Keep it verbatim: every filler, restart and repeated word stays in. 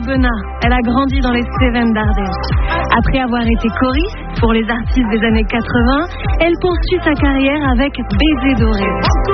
Aubenas. Elle a grandi dans les Cévennes d'Ardèche. Après avoir été choriste pour les artistes des années quatre-vingts, elle poursuit sa carrière avec Baiser doré.